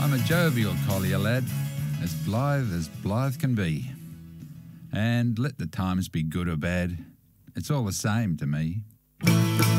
I'm a jovial collier lad, as blithe can be. And let the times be good or bad, it's all the same to me.